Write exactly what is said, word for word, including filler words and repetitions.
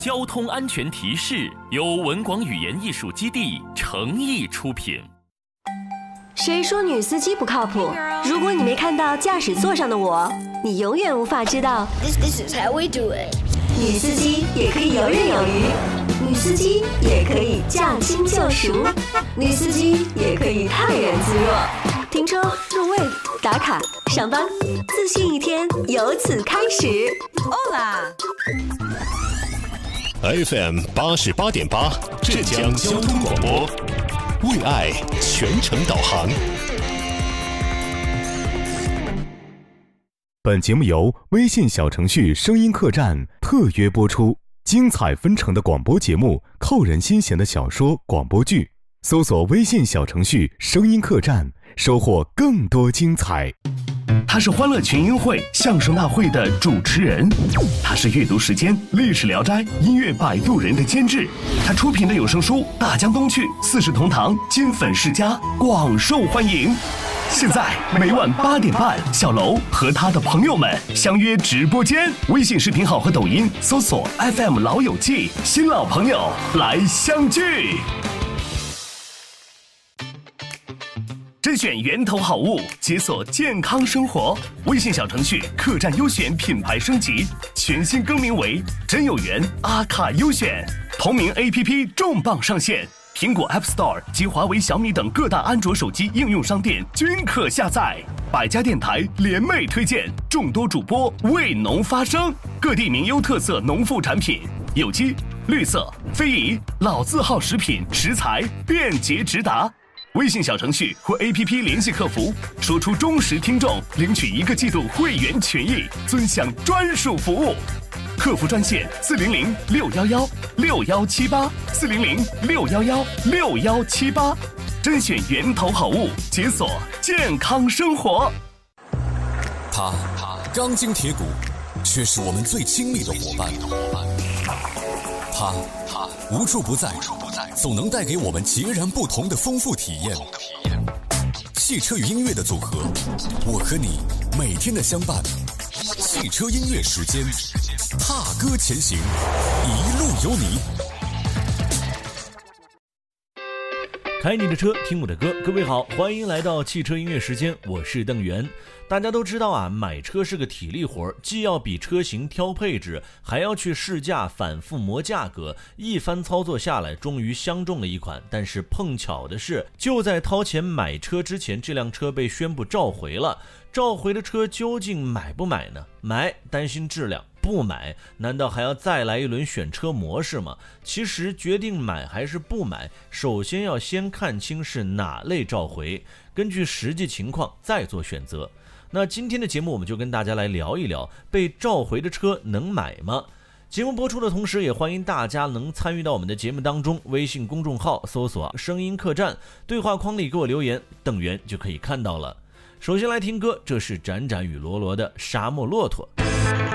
交通安全提示由文广语言艺术基地诚意出品。 谁说女司机不靠谱？如果你没看到驾驶座上的我，你永远无法知道 This, this is how we do it. 女司机也可以游刃有余，女司机也可以驾轻就熟，女司机也可以泰然自若。停车、入位、打卡、上班，自信一天由此开始。 Hola F M 八十八点八，浙江交通广播，为爱全程导航。本节目由微信小程序声音客栈特约播出，精彩纷呈的广播节目，扣人心弦的小说、广播剧，搜索微信小程序声音客栈，收获更多精彩。 他是欢乐群英会相声大会的主持人，他是阅读时间历史聊斋音乐摆渡人的监制，他出品的有声书《大江东去》四世同堂金粉世家广受欢迎。现在每晚八点半，小楼和他的朋友们相约直播间，微信视频号和抖音搜索 F M 老友记，新老朋友来相聚。甄选源头好物，解锁健康生活。微信小程序客栈优选品牌升级，全新更名为真有缘阿卡优选。同名 A P P 重磅上线，苹果 App Store 及华为、小米等各大安卓手机应用商店均可下载。百家电台联袂推荐，众多主播为农发声，各地名优特色农副产品，有机、绿色、非遗、老字号食品食材便捷直达。微信小程序或 A P P 联系客服，说出忠实听众，领取一个季度会员权益，尊享专属服务。客服专线四零零六幺幺六幺七八四零零六幺幺六幺七八，甄选源头好物，解锁健康生活。 他钢筋铁骨，却是我们最亲密的伙伴。他无处不在，总能带给我们截然不同的丰富体验。汽车与音乐的组合，我和你每天的相伴。汽车音乐时间，踏歌前行，一路有你。 开你的车，听我的歌。各位好，欢迎来到汽车音乐时间，我是邓源。大家都知道啊，买车是个体力活，既要比车型挑配置，还要去试驾，反复磨价格，一番操作下来，终于相中了一款。但是碰巧的是，就在掏钱买车之前，这辆车被宣布召回了。召回的车究竟买不买呢？买，担心质量；不买，难道还要再来一轮选车模式吗？其实决定买还是不买，首先要先看清是哪类召回，根据实际情况再做选择。那今天的节目我们就跟大家来聊一聊，被召回的车能买吗？节目播出的同时，也欢迎大家能参与到我们的节目当中，微信公众号搜索声音客栈，对话框里给我留言，邓源就可以看到了。首先来听歌，这是展展与罗罗的沙漠骆驼。